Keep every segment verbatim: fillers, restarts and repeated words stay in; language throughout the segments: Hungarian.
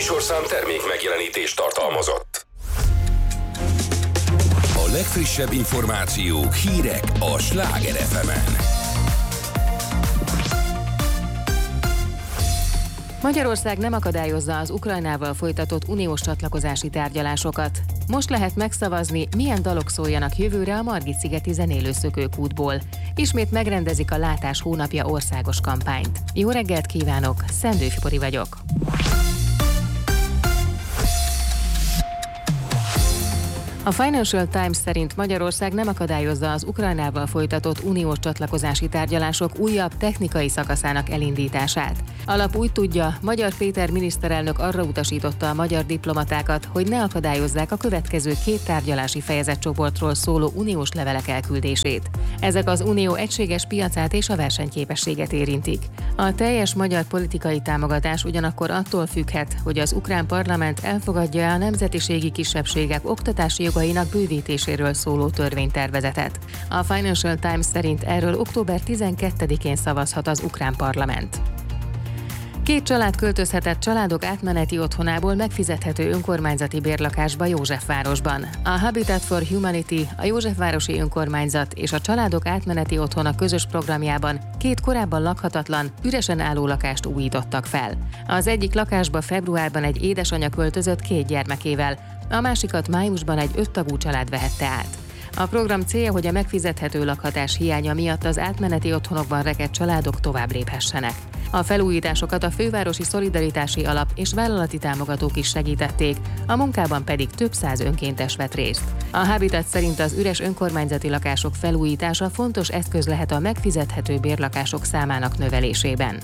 műsorszám termék megjelenítést tartalmazott. A legfrissebb információk, hírek a Sláger ef emen. Magyarország nem akadályozza az Ukrajnával folytatott uniós csatlakozási tárgyalásokat. Most lehet megszavazni, milyen dalok szóljanak jövőre a Margit-szigeti zenélőszökőkútból. Ismét megrendezik a Látás hónapja országos kampányt. Jó reggelt kívánok, Szendőfi Pori vagyok. A Financial Times szerint Magyarország nem akadályozza az Ukrajnával folytatott uniós csatlakozási tárgyalások újabb technikai szakaszának elindítását. A lap úgy tudja, Magyar Péter miniszterelnök arra utasította a magyar diplomatákat, hogy ne akadályozzák a következő két tárgyalási fejezetcsoportról szóló uniós levelek elküldését. Ezek az unió egységes piacát és a versenyképességet érintik. A teljes magyar politikai támogatás ugyanakkor attól függhet, hogy az ukrán parlament elfogadja a nemzetiségi kisebbségek oktatási jogainak bővítéséről szóló törvénytervezetet. A Financial Times szerint erről október tizenkettedikén szavazhat az ukrán parlament. Két család költözhetett családok átmeneti otthonából megfizethető önkormányzati bérlakásba Józsefvárosban. A Habitat for Humanity, a Józsefvárosi Önkormányzat és a Családok Átmeneti Otthona közös programjában két korábban lakhatatlan, üresen álló lakást újítottak fel. Az egyik lakásba februárban egy édesanyja költözött két gyermekével, a másikat májusban egy öttagú család vehette át. A program célja, hogy a megfizethető lakhatás hiánya miatt az átmeneti otthonokban rekedt családok tovább léphessenek. A felújításokat a Fővárosi Szolidaritási Alap és vállalati támogatók is segítették, a munkában pedig több száz önkéntes vett részt. A Habitat szerint az üres önkormányzati lakások felújítása fontos eszköz lehet a megfizethető bérlakások számának növelésében.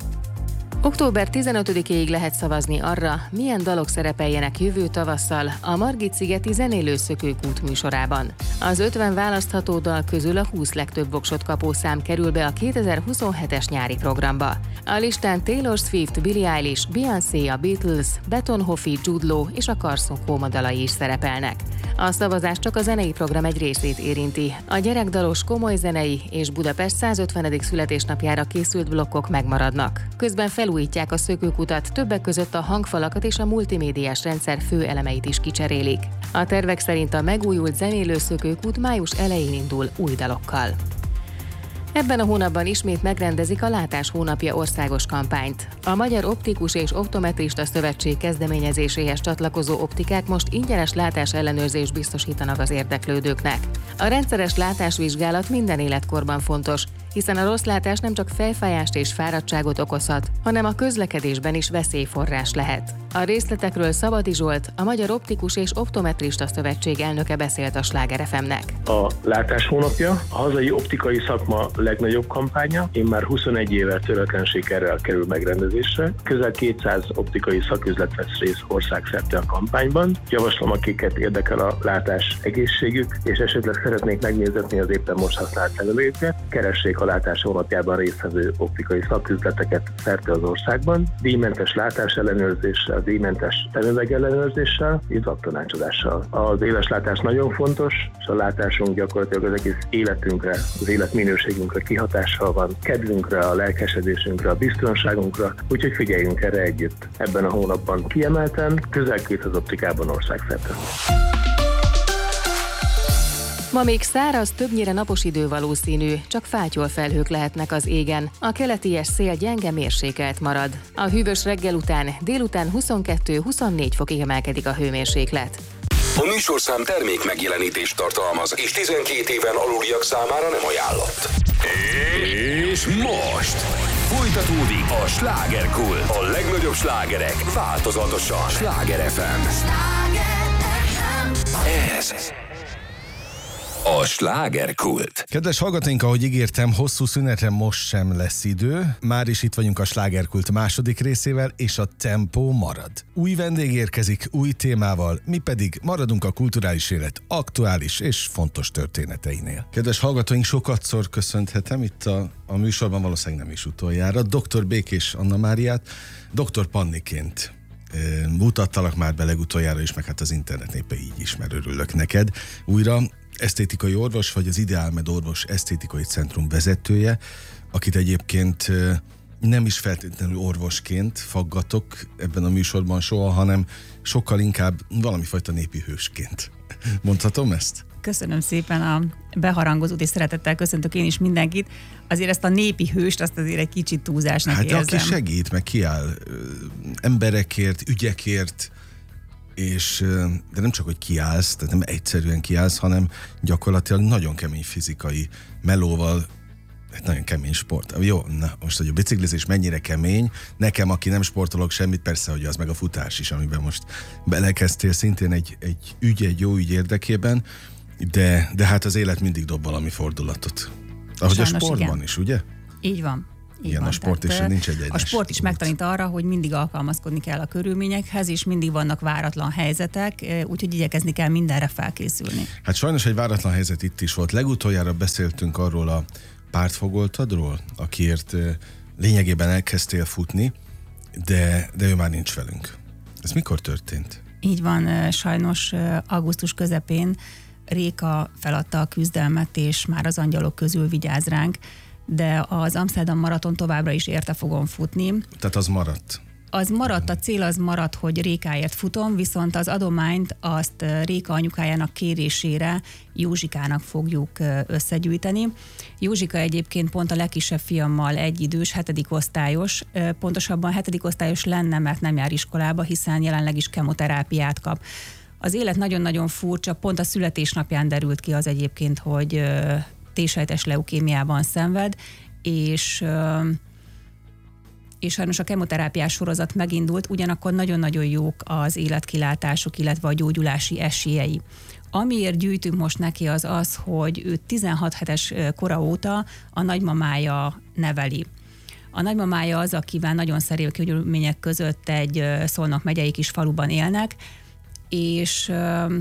október tizenötödikéig lehet szavazni arra, milyen dalok szerepeljenek jövő tavasszal a Margit-szigeti zenélőszökőkút műsorában. Az ötven választható dal közül a húsz legtöbb voksot kapó szám kerül be a kétezer-huszonhetes nyári programba. A listán Taylor Swift, Billie Eilish, Beyoncé, a Beatles, Betonhoffi, Jude Law és a Carson Coma dalai is szerepelnek. A szavazás csak a zenei program egy részét érinti. A gyerekdalos, komoly zenei és Budapest százötvenedik születésnapjára készült blokkok megmaradnak. Közben felújítják a szökőkutat, többek között a hangfalakat és a multimédiás rendszer fő elemeit is kicserélik. A tervek szerint a megújult zenélőszökőkút május elején indul új dalokkal. Ebben a hónapban ismét megrendezik a Látás hónapja országos kampányt. A Magyar Optikus és Optometrista Szövetség kezdeményezéséhez csatlakozó optikák most ingyenes látásellenőrzést biztosítanak az érdeklődőknek. A rendszeres látásvizsgálat minden életkorban fontos, hiszen a rossz látás nem csak fejfájást és fáradtságot okozhat, hanem a közlekedésben is veszélyforrás lehet. A részletekről Szabadi Zsolt, a Magyar Optikus és Optometrista Szövetség elnöke beszélt a Sláger ef emnek. A Látás hónapja a hazai optikai szakma legnagyobb kampánya, immár huszonegy éve töretlen sikerrel kerül megrendezésre. Közel kétszáz optikai szaküzlet vesz részt országszerte a kampányban. Javaslom, akiket érdekel a látás egészségük, és esetleg szeretnék megnézetni az éppen most használt levelőket, keressék a Látás hónapjában résztvevő optikai szaküzleteket szerte az országban. Díjmentes látásellenőrzéssel, díjmentes szemüvegellenőrzéssel, izzattanácsadással. Az éles látás nagyon fontos, és a látásunk gyakorlatilag az egész életünkre, az életminőségünkre kihatással van, kedvünkre, a lelkesedésünkre, a biztonságunkra, úgyhogy figyeljünk erre együtt. Ebben a hónapban kiemelten közel kétszáz optikában országszerte. Ma még száraz, többnyire napos idő valószínű, csak fátyolfelhők lehetnek az égen. A keleties szél gyenge mérsékelt marad. A hűvös reggel után délután huszonkettő-huszonnégy fokig emelkedik a hőmérséklet. A műsorszám termék megjelenítést tartalmaz, és tizenkét éven aluliak számára nem ajánlott. És most folytatódik a Slágerkult. A legnagyobb slágerek változatosan. Sláger ef em. Ez a Slágerkult. Kedves hallgatóink, ahogy ígértem, hosszú szünetre most sem lesz idő. Már is itt vagyunk a Slágerkult második részével, és a tempó marad. Új vendég érkezik, új témával, mi pedig maradunk a kulturális élet aktuális és fontos történeteinél. Kedves hallgatóink, sokatszor köszönhetem itt a, a műsorban, valószínűleg nem is utoljára, doktor Békés Anna Máriát, doktor Panniként mutattalak már be legutoljára is, meg hát az internet népe így ismer, örülök neked. Újra esztétikai orvos, vagy az Ideálmed Orvos Esztétikai Centrum vezetője, akit egyébként nem is feltétlenül orvosként faggatok ebben a műsorban soha, hanem sokkal inkább valami fajta népi hősként. Mondhatom ezt? Köszönöm szépen a beharangozót, és szeretettel köszöntök én is mindenkit. Azért ezt a népi hőst, azt azért egy kicsit túlzásnak hát érzem. Hát aki segít, meg kiáll emberekért, ügyekért, és de nem csak, hogy kiállsz, tehát nem egyszerűen kiállsz, hanem gyakorlatilag nagyon kemény fizikai melóval, hát nagyon kemény sport. Jó, na most, hogy a biciklizés mennyire kemény, nekem, aki nem sportolok semmit, persze, hogy az meg a futás is, amiben most belekezdtél szintén egy, egy ügy, egy jó ügy érdekében, de, de hát az élet mindig dob valami fordulatot. Ahogy Sajnos a sportban igen. is, ugye? Így van. Így igen, van. a sport is nincs egy A sport is megtanít arra, hogy mindig alkalmazkodni kell a körülményekhez, és mindig vannak váratlan helyzetek, úgyhogy igyekezni kell mindenre felkészülni. Hát sajnos egy váratlan helyzet itt is volt. Legutoljára beszéltünk arról a pártfogoltadról, akiért lényegében elkezdtél futni, de, de ő már nincs velünk. Ez mikor történt? Így van, sajnos augusztus közepén Réka feladta a küzdelmet, és már az angyalok közül vigyáz ránk, de az Amsterdam maraton továbbra is érte fogom futni. Tehát az maradt? Az maradt, a cél az maradt, hogy Rékáért futom, viszont az adományt azt Réka anyukájának kérésére Józsikának fogjuk összegyűjteni. Józsika egyébként pont a legkisebb fiammal egyidős, hetedik osztályos, pontosabban hetedik osztályos lenne, mert nem jár iskolába, hiszen jelenleg is kemoterápiát kap. Az élet nagyon-nagyon furcsa, pont a születésnapján derült ki az egyébként, hogy T-sejtes leukémiában szenved, és... és sajnos a kemoterápiás sorozat megindult, ugyanakkor nagyon-nagyon jók az életkilátások, illetve a gyógyulási esélyei. Amiért gyűjtünk most neki az az, hogy ő tizenhat hetes kora óta a nagymamája neveli. A nagymamája az, akivel nagyon szerél körülmények között egy Szolnok megyei kis faluban élnek, és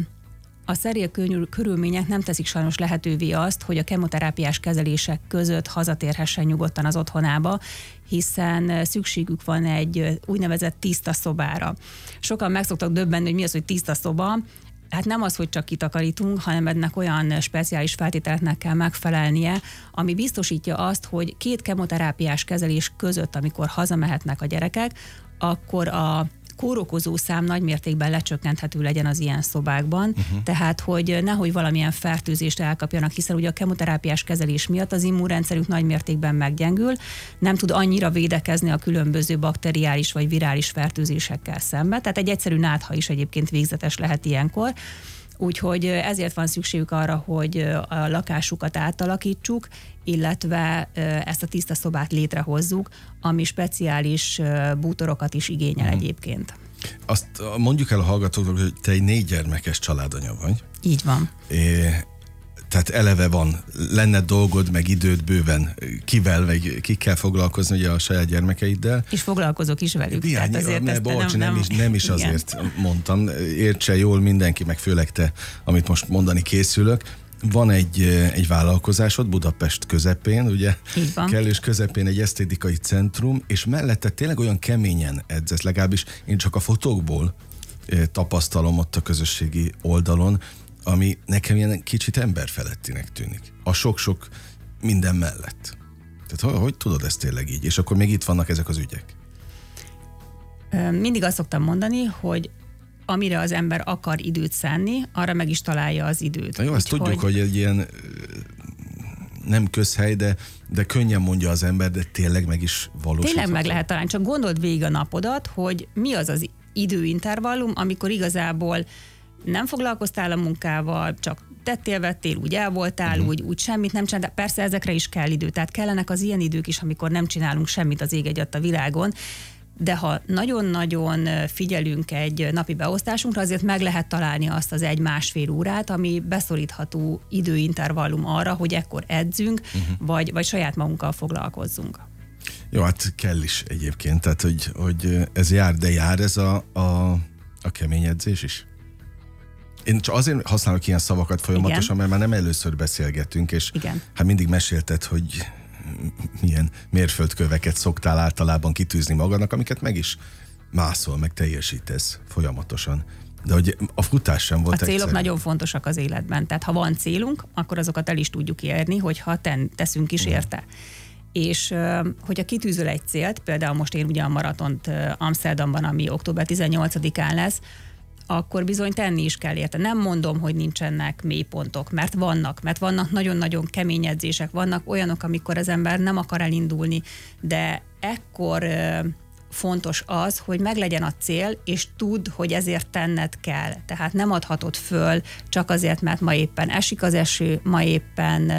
a szerél körülmények nem teszik sajnos lehetővé azt, hogy a kemoterápiás kezelések között hazatérhessen nyugodtan az otthonába, hiszen szükségük van egy úgynevezett tiszta szobára. Sokan meg szoktak döbbenni, hogy mi az, hogy tiszta szoba. Hát nem az, hogy csak kitakarítunk, hanem ennek olyan speciális feltételeknek kell megfelelnie, ami biztosítja azt, hogy két kemoterápiás kezelés között, amikor hazamehetnek a gyerekek, akkor a kórokozó szám nagymértékben lecsökkenthető legyen az ilyen szobákban, uh-huh. tehát hogy nehogy valamilyen fertőzést elkapjanak, hiszen ugye a kemoterápiás kezelés miatt az immunrendszerük nagymértékben meggyengül, nem tud annyira védekezni a különböző bakteriális vagy virális fertőzésekkel szemben, tehát egy egyszerű nátha is egyébként végzetes lehet ilyenkor. Úgyhogy ezért van szükségük arra, hogy a lakásukat átalakítsuk, illetve ezt a tiszta szobát létrehozzuk, ami speciális bútorokat is igényel hmm. egyébként. Azt mondjuk el a hallgatóknak, hogy te egy négy gyermekes családanya vagy. Így van. É, tehát eleve van, lenne dolgod, meg időd bőven kivel, vagy kikkel foglalkozni ugye a saját gyermekeiddel. És foglalkozok is velük. Diány, tehát azért ne, bocs, nem, nem, nem is, nem is azért mondtam. Értse jól mindenki, meg főleg te, amit most mondani készülök. Van egy, egy vállalkozásod Budapest közepén, ugye? Kellős közepén egy esztétikai centrum, és mellette tényleg olyan keményen edzesz, legalábbis én csak a fotókból tapasztalom ott a közösségi oldalon, ami nekem ilyen kicsit emberfelettinek tűnik. A sok-sok minden mellett. Tehát hogy, hogy tudod ezt tényleg így? És akkor még itt vannak ezek az ügyek. Mindig azt szoktam mondani, hogy amire az ember akar időt szánni, arra meg is találja az időt. Na jó, ezt tudjuk, hogy... hogy egy ilyen nem közhely, de, de könnyen mondja az ember, de tényleg meg is valósítható. Tényleg meg lehet találni, csak gondold végig a napodat, hogy mi az az időintervallum, amikor igazából nem foglalkoztál a munkával, csak tettél, vettél, úgy el voltál, uh-huh. úgy, úgy semmit nem csináltál. Persze ezekre is kell idő, tehát kellenek az ilyen idők is, amikor nem csinálunk semmit az ég egyatt a világon, de ha nagyon-nagyon figyelünk egy napi beosztásunkra, azért meg lehet találni azt az egy-másfél órát, ami beszorítható időintervallum arra, hogy ekkor edzünk, uh-huh. vagy, vagy saját magunkkal foglalkozzunk. Jó, hát kell is egyébként, tehát hogy, hogy ez jár, de jár ez a, a, a kemény edzés is? Én csak azért használok ilyen szavakat folyamatosan, igen. mert már nem először beszélgetünk, és igen. hát mindig mesélted, hogy milyen mérföldköveket szoktál általában kitűzni magadnak, amiket meg is mászol, meg teljesítesz folyamatosan. De hogy a futás sem volt A célok egyszerű. Nagyon fontosak az életben. Tehát ha van célunk, akkor azokat el is tudjuk érni, hogyha ten, teszünk is érte. És hogyha kitűzöl egy célt, például most én ugye a maratont Amsterdamban, ami október tizennyolcadikán lesz, akkor bizony tenni is kell érte. Nem mondom, hogy nincsenek mélypontok, mert vannak, mert vannak nagyon-nagyon kemény edzések, vannak olyanok, amikor az ember nem akar elindulni, de ekkor fontos az, hogy meglegyen a cél, és tudd, hogy ezért tenned kell. Tehát nem adhatod föl csak azért, mert ma éppen esik az eső, ma éppen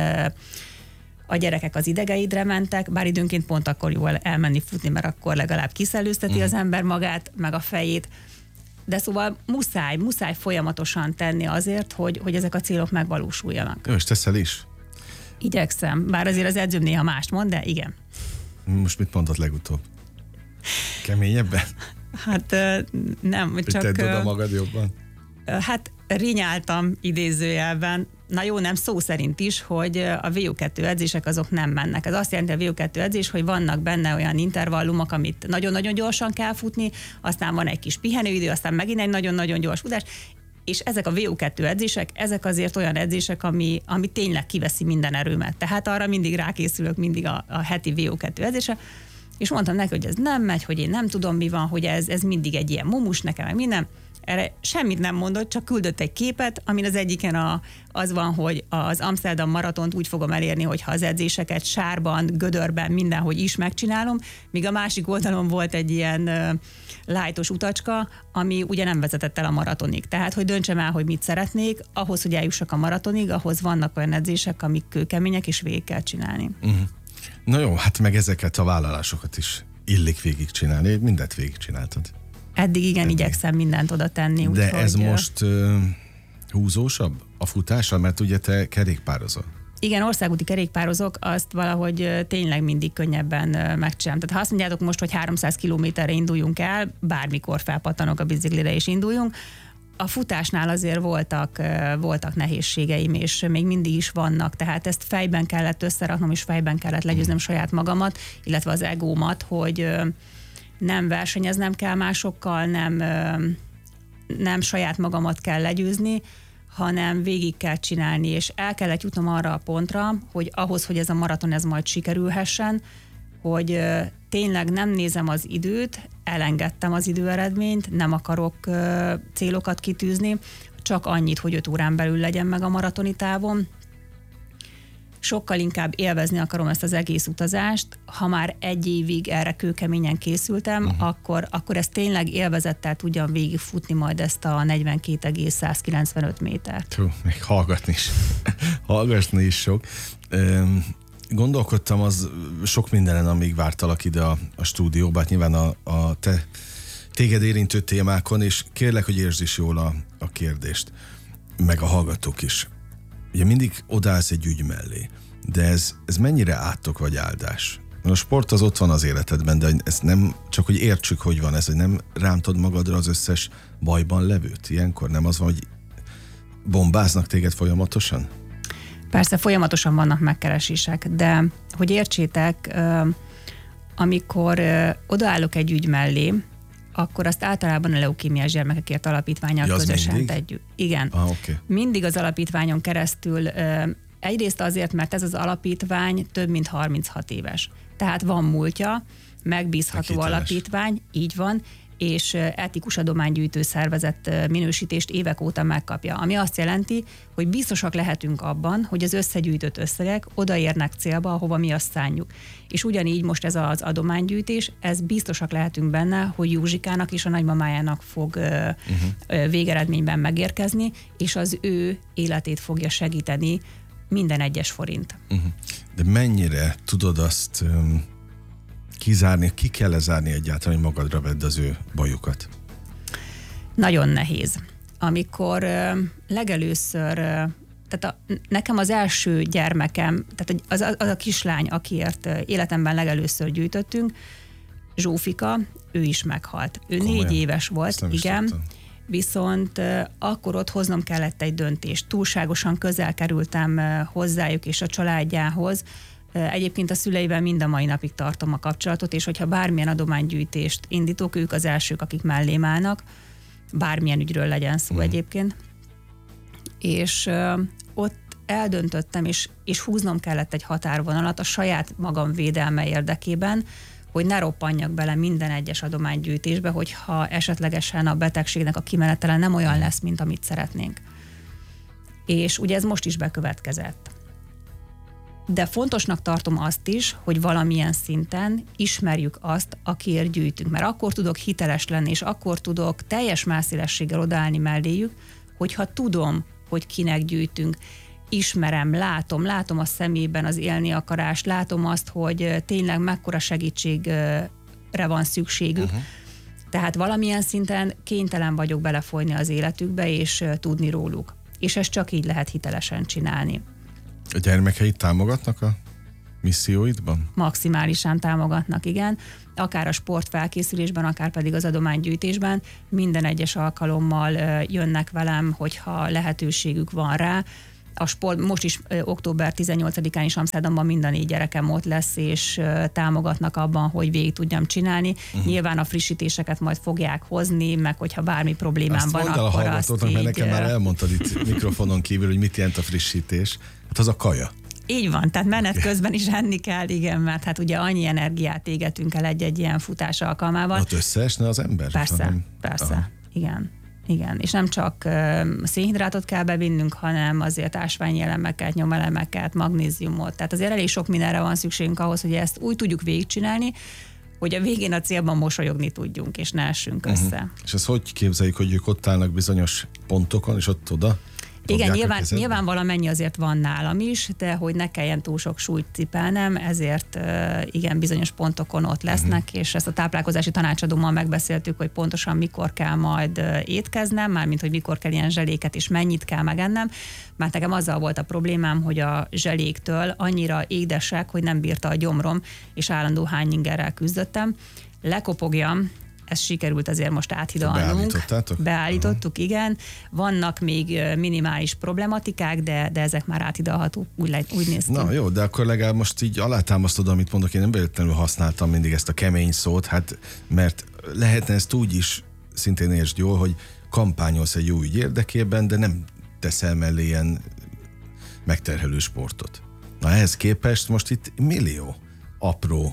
a gyerekek az idegeidre mentek, bár időnként pont akkor jó elmenni futni, mert akkor legalább kiszellőzteti mm. az ember magát, meg a fejét. De szóval muszáj, muszáj folyamatosan tenni azért, hogy, hogy ezek a célok megvalósuljanak. Jó, és teszel is? Igyekszem, bár azért az edzőm néha mást mond, de igen. Most mit mondott legutóbb? Keményebben? Hát nem, hogy csak... tedd oda magad jobban? Hát rinyáltam idézőjelben, na jó, nem szó szerint is, hogy a vé o kettő edzések azok nem mennek. Ez azt jelenti a vé o kettő edzés, hogy vannak benne olyan intervallumok, amit nagyon-nagyon gyorsan kell futni, aztán van egy kis pihenőidő, aztán megint egy nagyon-nagyon gyors futás, és ezek a vé o kettő edzések, ezek azért olyan edzések, ami, ami tényleg kiveszi minden erőmet. Tehát arra mindig rákészülök, mindig a, a heti vé o kettő edzése, és mondtam neki, hogy ez nem megy, hogy én nem tudom, mi van, hogy ez, ez mindig egy ilyen mumus nekem, meg minden. Erre semmit nem mondott, csak küldött egy képet, amin az egyiken a, az van, hogy az Amsterdam maratont úgy fogom elérni, hogyha az edzéseket sárban, gödörben, mindenhogy is megcsinálom, míg a másik oldalon volt egy ilyen uh, lájtos utacska, ami ugye nem vezetett el a maratonig. Tehát, hogy döntsem el, hogy mit szeretnék, ahhoz, hogy eljussak a maratonig, ahhoz vannak olyan edzések, amik kőkemények, és végig kell csinálni. Uh-huh. Na jó, hát meg ezeket a vállalásokat is illik végigcsinálni, mindent végigcsináltad. Eddig igen, Eddig. igyekszem mindent oda tenni. De úgy, ez hogy most uh, húzósabb a futással, mert ugye te kerékpározol. Igen, országúti kerékpározok, azt valahogy tényleg mindig könnyebben megcsinálom. Tehát ha azt mondjátok most, hogy háromszáz kilométerre induljunk el, bármikor felpattanok a biciklire és induljunk, a futásnál azért voltak, voltak nehézségeim, és még mindig is vannak, tehát ezt fejben kellett összeraknom, és fejben kellett legyőznem saját magamat, illetve az egómat, hogy nem versenyeznem kell másokkal, nem, nem saját magamat kell legyőzni, hanem végig kell csinálni, és el kellett jutnom arra a pontra, hogy ahhoz, hogy ez a maraton ez majd sikerülhessen, hogy tényleg nem nézem az időt, elengedtem az időeredményt, nem akarok célokat kitűzni, csak annyit, hogy öt órán belül legyen meg a maratoni távon. Sokkal inkább élvezni akarom ezt az egész utazást. Ha már egy évig erre kőkeményen készültem, uh-huh. akkor, akkor ezt tényleg élvezettel tudjam végigfutni majd ezt a negyvenkét egész százkilencvenöt métert. Hú, még hallgatni is. hallgatni is sok. Um, gondolkodtam az sok mindenen, amíg vártalak ide a, a stúdióba, hát nyilván a, a te téged érintő témákon, és kérlek, hogy értsd is jól a, a kérdést, meg a hallgatók is. Ugye mindig odállsz egy ügy mellé, de ez, ez mennyire átok vagy áldás? A sport az ott van az életedben, de ez nem, csak hogy értsük, hogy van ez, hogy nem rántod magadra az összes bajban levőt. Ilyenkor nem az van, hogy bombáznak téged folyamatosan? Persze, folyamatosan vannak megkeresések, de hogy értsétek, amikor odaállok egy ügy mellé, akkor azt általában a Leukémiás Gyermekekért Alapítvánnyal ja, közösen tegyük. Igen. Ah, okay. Mindig az alapítványon keresztül, egyrészt azért, mert ez az alapítvány több mint harminchat éves. Tehát van múltja, megbízható alapítvány, így van, és etikus adománygyűjtő szervezet minősítést évek óta megkapja. Ami azt jelenti, hogy biztosak lehetünk abban, hogy az összegyűjtött összegek odaérnek célba, ahova mi azt szánjuk. És ugyanígy most ez az adománygyűjtés, ez biztosak lehetünk benne, hogy Józsikának és a nagymamájának fog uh-huh. végeredményben megérkezni, és az ő életét fogja segíteni minden egyes forint. Uh-huh. De mennyire tudod azt um, kizárni, ki kell lezárni egyáltalán, hogy magadra vedd az ő bajukat? Nagyon nehéz. Amikor uh, legelőször, uh, tehát a, nekem az első gyermekem, tehát az, az, az a kislány, akiért uh, életemben legelőször gyűjtöttünk, Zsófika, ő is meghalt. Ő Komolyan. négy éves volt, igen, tudtam. Viszont uh, akkor ott hoznom kellett egy döntést. Túlságosan közel kerültem uh, hozzájuk és a családjához. Egyébként a szüleivel mind a mai napig tartom a kapcsolatot, és hogyha bármilyen adománygyűjtést indítok, ők az elsők, akik mellém állnak, bármilyen ügyről legyen szó mm. egyébként. És uh, ott eldöntöttem, és, és húznom kellett egy határvonalat a saját magam védelme érdekében, hogy ne roppanjak bele minden egyes adománygyűjtésbe, hogyha esetlegesen a betegségnek a kimenetele nem olyan lesz, mint amit szeretnénk. És ugye ez most is bekövetkezett. De fontosnak tartom azt is, hogy valamilyen szinten ismerjük azt, akiért gyűjtünk. Mert akkor tudok hiteles lenni, és akkor tudok teljes másszélességgel odaállni melléjük, hogyha tudom, hogy kinek gyűjtünk. Ismerem, látom, látom a szemében az élni akarást, látom azt, hogy tényleg mekkora segítségre van szükségük. Uh-huh. Tehát valamilyen szinten kénytelen vagyok belefolyni az életükbe, és tudni róluk. És ezt csak így lehet hitelesen csinálni. A gyermekeid támogatnak a misszióidban? Maximálisan támogatnak, igen. Akár a sportfelkészülésben, akár pedig az adománygyűjtésben. Minden egyes alkalommal jönnek velem, hogyha lehetőségük van rá. A sport, most is október tizennyolcadikán is Amsterdamban minden négy gyerekem ott lesz, és támogatnak abban, hogy végig tudjam csinálni. Uh-huh. Nyilván a frissítéseket majd fogják hozni, meg hogyha bármi problémám azt van, akkor a azt így... mert nekem már elmondtad itt mikrofonon kívül, hogy mit jelent a frissítés. Hát az a kaja. Így van, tehát menet közben is enni kell, igen, mert hát ugye annyi energiát égetünk el egy-egy ilyen futás alkalmával. Ott összeesne az ember? Persze, hanem... persze, aha. igen. Igen, és nem csak uh, szénhidrátot kell bevinnünk, hanem azért ásványi elemeket, nyomelemeket, magnéziumot. Tehát azért elég sok mindenre van szükségünk ahhoz, hogy ezt úgy tudjuk végigcsinálni, hogy a végén a célban mosolyogni tudjunk, és ne essünk össze. Uh-huh. És ezt hogy képzeljük, hogy ők ott állnak bizonyos pontokon, és ott oda? Igen, nyilván, nyilván valamennyi azért van nálam is, de hogy ne kelljen túl sok súlyt cipelnem, ezért igen, bizonyos pontokon ott lesznek, uh-huh. és ezt a táplálkozási tanácsadómmal megbeszéltük, hogy pontosan mikor kell majd étkeznem, mármint, hogy mikor kell ilyen zseléket, és mennyit kell megennem, mert nekem azzal volt a problémám, hogy a zseléktől annyira édesek, hogy nem bírta a gyomrom, és állandó hányingerrel küzdöttem. Lekopogjam, ez sikerült azért most áthidalnunk. Beállítottuk, aha. igen. Vannak még minimális problematikák, de, de ezek már áthidalhatók, úgy, le, úgy néz ki. Na jó, de akkor legalább most így alátámasztod, amit mondok, én nem véletlenül használtam mindig ezt a kemény szót, hát mert lehetne ezt úgy is, szintén értsd jól, hogy kampányolsz egy jó ügy érdekében, de nem teszel mellé ilyen megterhelő sportot. Na ehhez képest most itt millió apró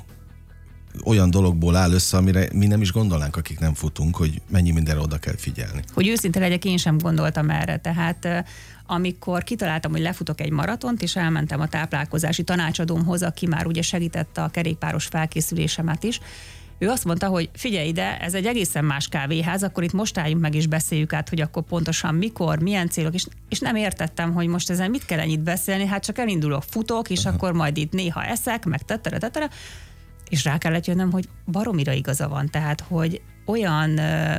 olyan dologból áll össze, amire mi nem is gondolnánk, akik nem futunk, hogy mennyi mindenre oda kell figyelni. Hogy őszinte legyek, én sem gondoltam erre. Tehát amikor kitaláltam, hogy lefutok egy maratont, és elmentem a táplálkozási tanácsadómhoz, aki már ugye segítette a kerékpáros felkészülésemet is, ő azt mondta, hogy figyelj ide, ez egy egészen más kávéház, akkor itt most álljunk meg és beszéljük át, hogy akkor pontosan mikor, milyen célok, és, és nem értettem, hogy most ezen mit kell ennyit beszélni, hát csak elindulok, futok, és uh-huh. akkor majd itt néha eszek, meg tetere, tetere, és rá kellett jönnöm, hogy baromira igaza van, tehát, hogy olyan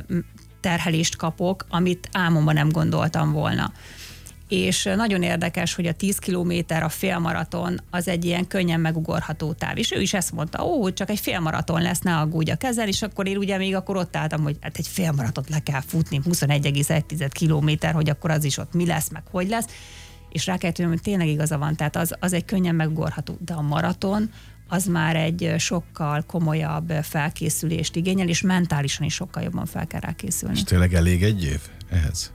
terhelést kapok, amit álmomban nem gondoltam volna. És nagyon érdekes, hogy a tíz kilométer, a félmaraton az egy ilyen könnyen megugorható táv. És ő is ezt mondta, ó, csak egy félmaraton lesz, ne aggódj a kezel, és akkor én ugye még akkor ott álltam, hogy hát egy félmaratont le kell futni, huszonegy egész egy kilométer, hogy akkor az is ott mi lesz, meg hogy lesz. És rá kellett jönnöm, hogy tényleg igaza van, tehát az, az egy könnyen megugorható. De a maraton az már egy sokkal komolyabb felkészülést igényel, és mentálisan is sokkal jobban fel kell rá készülni. És tényleg elég egy év ehhez?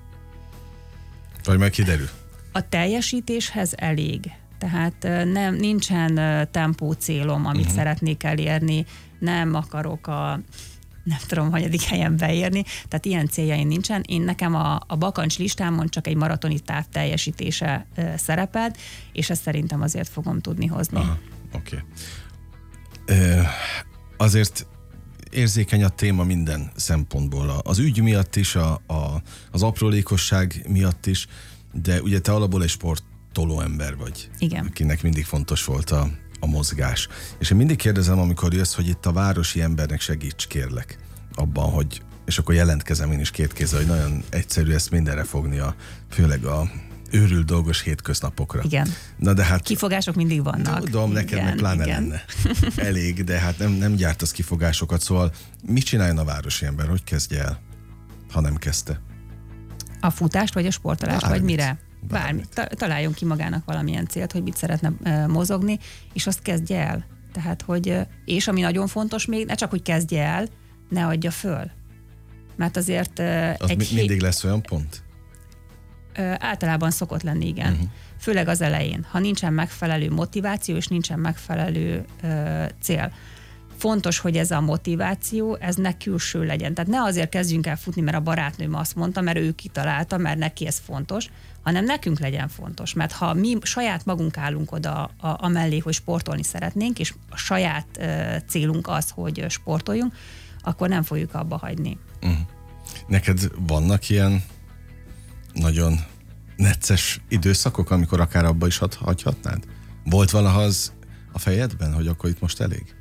Vagy majd kiderül? A teljesítéshez elég. Tehát nem, nincsen tempó célom, amit uh-huh. szeretnék elérni, nem akarok a nem tudom, hanyadik helyen beérni, tehát ilyen céljaim nincsen. Én nekem a, a bakancs listámon csak egy maratoni táv teljesítése uh, szerepelt, és ezt szerintem azért fogom tudni hozni. Aha, oké. Okay. Uh, azért érzékeny a téma minden szempontból. Az ügy miatt is, a, a, az aprólékosság miatt is, de ugye te alapból egy sportoló ember vagy. Igen. Akinek mindig fontos volt a, a mozgás. És én mindig kérdezem, amikor jössz, hogy itt a városi embernek segíts, kérlek, abban, hogy, és akkor jelentkezem én is két kézzel, hogy nagyon egyszerű ezt mindenre fogni, a, főleg a őrült dolgos hétköznapokra. Igen. Na de hát... Kifogások mindig vannak. Tudom, neked igen, meg pláne igen. lenne. Elég, de hát nem, nem gyártasz kifogásokat, szóval mit csináljon a városi ember? Hogy kezdje el, ha nem kezdte? A futást, vagy a sportolást, Bármit. vagy mire? Bármit. Bármit. Találjon ki magának valamilyen célt, hogy mit szeretne uh, mozogni, és azt kezdje el. Tehát, hogy, uh, és ami nagyon fontos még, ne csak, hogy kezdje el, ne adja föl. Mert azért... Uh, az egy mi, mindig lesz olyan pont? Ö, általában szokott lenni, igen. Uh-huh. Főleg az elején, ha nincsen megfelelő motiváció, és nincsen megfelelő ö, cél. Fontos, hogy ez a motiváció, ez ne külső legyen. Tehát ne azért kezdjünk el futni, mert a barátnőm azt mondta, mert ő kitalálta, mert neki ez fontos, hanem nekünk legyen fontos. Mert ha mi saját magunk állunk oda a, a mellé, hogy sportolni szeretnénk, és a saját ö, célunk az, hogy sportoljunk, akkor nem fogjuk abba hagyni. Uh-huh. Neked vannak ilyen nagyon necces időszakok, amikor akár abba is hagyhatnád? Volt valaha az a fejedben, hogy akkor itt most elég?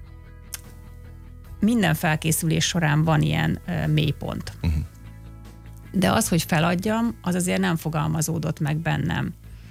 Minden felkészülés során van ilyen uh, mélypont. Uh-huh. De az, hogy feladjam, az azért nem fogalmazódott meg bennem.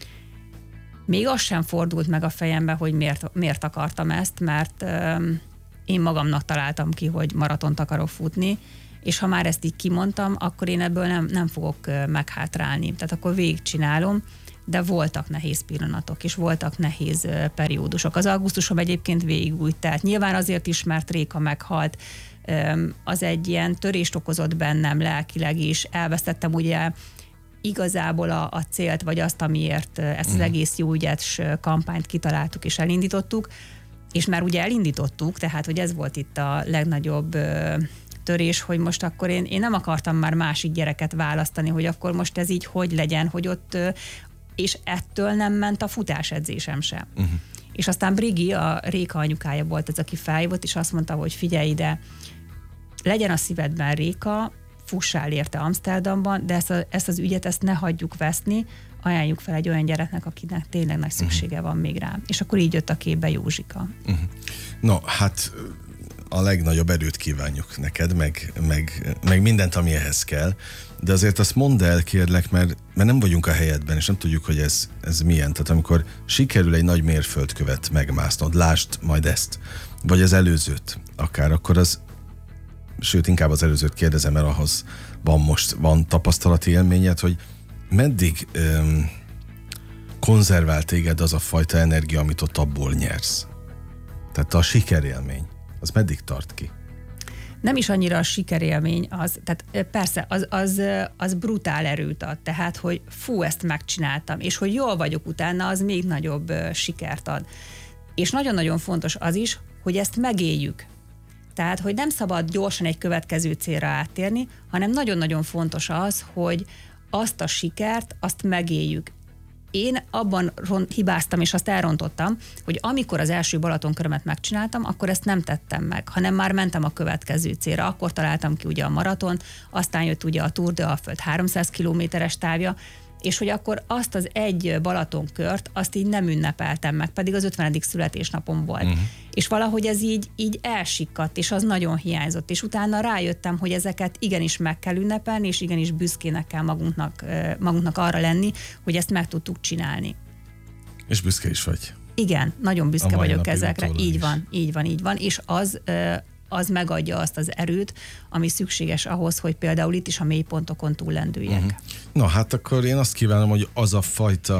Még az sem fordult meg a fejembe, hogy miért, miért akartam ezt, mert uh, én magamnak találtam ki, hogy maratont akarok futni, és ha már ezt így kimondtam, akkor én ebből nem, nem fogok uh, meghátrálni. Tehát akkor végigcsinálom, de voltak nehéz pillanatok, és voltak nehéz uh, periódusok. Az augusztusom egyébként végig úgy telt. Nyilván azért is, mert Réka meghalt, um, az egy ilyen törést okozott bennem lelkileg is. Elvesztettem ugye igazából a, a célt, vagy azt, amiért uh, ezt az egész jó ügyes kampányt kitaláltuk és elindítottuk, és már ugye elindítottuk, tehát hogy ez volt itt a legnagyobb uh, törés, hogy most akkor én, én nem akartam már másik gyereket választani, hogy akkor most ez így hogy legyen, hogy ott uh, és ettől nem ment a futásedzésem sem. Uh-huh. És aztán Brigi, a Réka anyukája volt az, aki feljött, és azt mondta, hogy figyelj ide, legyen a szívedben Réka, fussál érte Amsterdamban, de ezt, a, ezt az ügyet, ezt ne hagyjuk veszni, ajánljuk fel egy olyan gyereknek, akinek tényleg nagy szüksége uh-huh. van még rá. És akkor így jött a képbe Józsika. Uh-huh. No, hát a legnagyobb erőt kívánjuk neked, meg, meg, meg mindent, ami ehhez kell, de azért azt mondd el, kérlek, mert, mert nem vagyunk a helyedben, és nem tudjuk, hogy ez, ez milyen. Tehát amikor sikerül egy nagy mérföldkövet megmásznod, lásd majd ezt, vagy az előzőt akár, akkor az, sőt, inkább az előzőt kérdezem, mert ahhoz van most, van tapasztalati élményed, hogy meddig öm, konzervál téged az a fajta energia, amit ott abból nyersz. Tehát a sikerélmény, az meddig tart ki? Nem is annyira a sikerélmény, az, tehát persze, az, az, az brutál erőt ad, tehát, hogy fú, ezt megcsináltam, és hogy jól vagyok utána, az még nagyobb sikert ad. És nagyon-nagyon fontos az is, hogy ezt megéljük. Tehát, hogy nem szabad gyorsan egy következő célra áttérni, hanem nagyon-nagyon fontos az, hogy azt a sikert, azt megéljük. Én abban hibáztam, és azt elrontottam, hogy amikor az első Balatonkörömet megcsináltam, akkor ezt nem tettem meg, hanem már mentem a következő célra. Akkor találtam ki ugye a maraton, aztán jött ugye a Tour de Alföld háromszáz kilométeres távja, és hogy akkor azt az egy Balatonkört, azt így nem ünnepeltem meg, pedig az ötvenedik születésnapom volt. Uh-huh. És valahogy ez így, így elsikkadt, és az nagyon hiányzott. És utána rájöttem, hogy ezeket igenis meg kell ünnepelni, és igenis büszkének kell magunknak, magunknak arra lenni, hogy ezt meg tudtuk csinálni. És büszke is vagy. Igen, nagyon büszke vagyok ezekre. Így is. van, így van, így van. És az... az megadja azt az erőt, ami szükséges ahhoz, hogy például itt is a mélypontokon túllendüljek. Uh-huh. Na hát akkor én azt kívánom, hogy az a fajta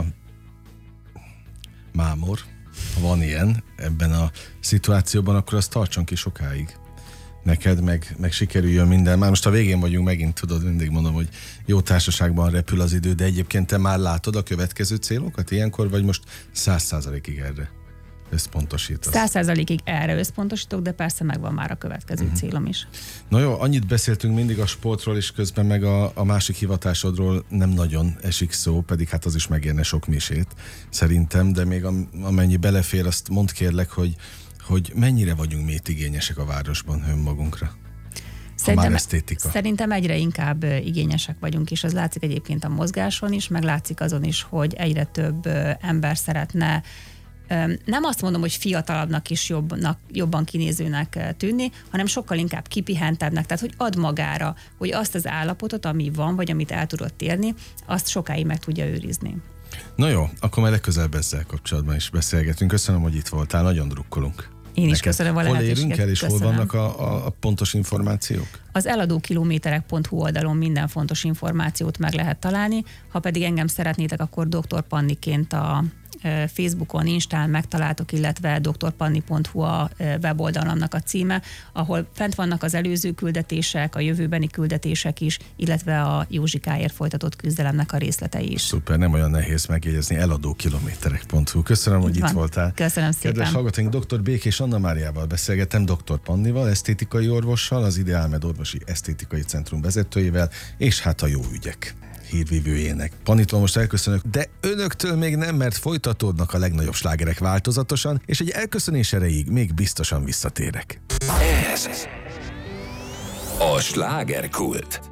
mámor, ha van ilyen ebben a szituációban, akkor azt tartson ki sokáig. Neked meg, meg sikerüljön minden. Már most a végén vagyunk megint, tudod, mindig mondom, hogy jó társaságban repül az idő, de egyébként te már látod a következő célokat ilyenkor, vagy most száz százalékig erre összpontosítasz? Száz százalékig erre összpontosítok, de persze megvan már a következő uh-huh. célom is. Na jó, annyit beszéltünk mindig a sportról, és közben meg a, a másik hivatásodról nem nagyon esik szó, pedig hát az is megérne sok misét, szerintem, de még amennyi belefér, azt mondd kérlek, hogy, hogy mennyire vagyunk métigényesek a városban önmagunkra? Szerintem, szerintem egyre inkább igényesek vagyunk, és az látszik egyébként a mozgáson is, meg látszik azon is, hogy egyre több ember szeretne nem azt mondom, hogy fiatalabbnak is jobbnak, jobban kinézőnek tűnni, hanem sokkal inkább kipihentebbnek, tehát hogy ad magára, hogy azt az állapotot, ami van, vagy amit el tudott érni, azt sokáig meg tudja őrizni. Na jó, akkor már legközelebb ezzel kapcsolatban is beszélgetünk. Köszönöm, hogy itt voltál, nagyon drukkolunk. Én is neked. Köszönöm a lehetőséget. Hol érünk el, és köszönöm. Hol vannak a, a, a pontos információk? Az eladókilométerek pont hu oldalon minden fontos információt meg lehet találni, ha pedig engem szeretnétek, akkor doktor Panniként a Facebookon, Instán megtaláltok, illetve dr panni pont hu a weboldalamnak a címe, ahol fent vannak az előző küldetések, a jövőbeni küldetések is, illetve a Józsikáért folytatott küzdelemnek a részletei is. Szuper, nem olyan nehéz megjegyezni, eladókilométerek pont hu. Köszönöm, hogy Van. itt voltál. Köszönöm szépen. Kedves hallgatóink, dr. Békés Anna Máriával beszélgettem, dr. Pannival, esztétikai orvossal, az Ideálmed Orvosi Esztétikai Centrum vezetőjével, és hát a jó ügyek hírvívőjének. Pannitól most elköszönök, de önöktől még nem, mert folytatódnak a legnagyobb slágerek változatosan, és egy elköszönés erejéig még biztosan visszatérek. Ez a slágerkult.